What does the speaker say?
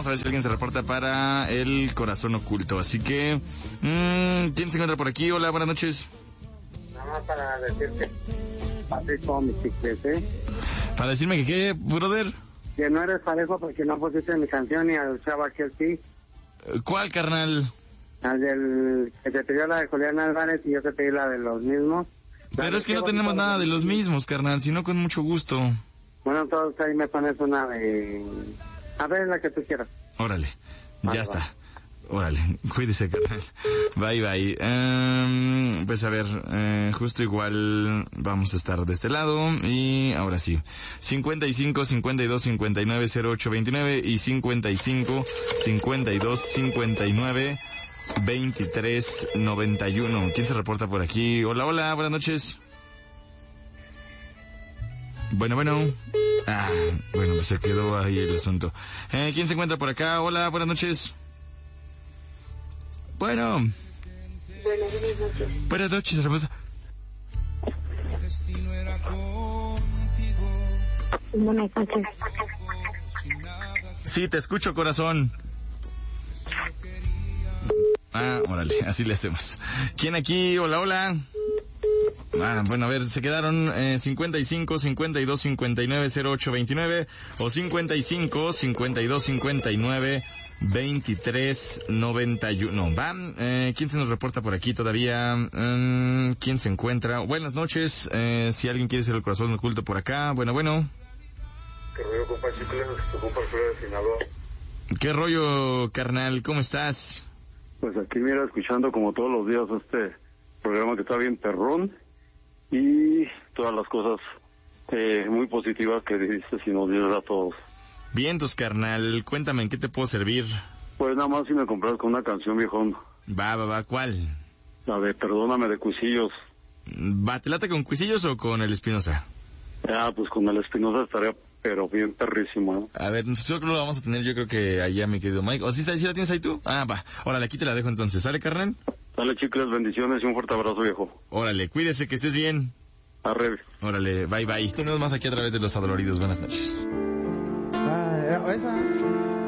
Vamos a ver si alguien se reporta para el corazón oculto. Así que, ¿quién se encuentra por aquí? Hola, buenas noches. Nada más para decirte, así como mi chiclete, Para decirme que qué, brother. que no eres parejo porque no pusiste mi canción y al chavo aquel sí, ¿Cuál, carnal? al del que te pidió la de Julián Álvarez y yo te pedí la de los mismos. Pero es que no tenemos nada de los mismos, carnal, sino con mucho gusto. Bueno, entonces ahí me pones una de... A ver, la que tú quieras. Órale, Vale, ya está. Órale, cuídese, carnal. Bye, bye. Pues a ver, justo igual vamos a estar de este lado. Y ahora sí. 55 52 59 08 29 y 55 52 59 23 91. ¿Quién se reporta por aquí? Hola, hola, buenas noches. Bueno. Bueno, pues se quedó ahí el asunto. ¿Quién se encuentra por acá? Hola, buenas noches. Bueno. Buenas noches, hermosa. Buenas noches. Sí, te escucho, corazón. Órale, así le hacemos. ¿Quién aquí? Hola, hola. Bueno, a ver, se quedaron 55 52 59 08 29 o 55 52 59 23 91. ¿Va? ¿Quién se nos reporta por aquí todavía? ¿Quién se encuentra? Buenas noches. Si alguien quiere ser el corazón oculto por acá. Bueno. ¿Qué rollo, compa Chicles? Tu compa Alfredo de Sinaloa. ¿Qué rollo, carnal? ¿Cómo estás? Pues aquí, mira, escuchando como todos los días este programa que está bien perrón y todas las cosas muy positivas que dices y nos dices a todos. Vientos, carnal. Cuéntame, ¿en qué te puedo servir? Pues nada más si me compras con una canción, viejón. Va. ¿Cuál? La de Perdóname de Cuisillos. ¿Va, te late con Cuisillos o con el Espinosa? Pues con el Espinosa estaría, pero bien perrísimo, ¿no? A ver, nosotros lo vamos a tener, yo creo que allá, mi querido Mike. ¿O sí la tienes ahí tú? Va. Órale, aquí te la dejo entonces. ¿Sale, carnal? Dale, Chicles, bendiciones y un fuerte abrazo, viejo. Órale, cuídese, que estés bien. Arre. Órale, bye. Tenemos más aquí a través de Los Adoloridos. Buenas noches. Esa.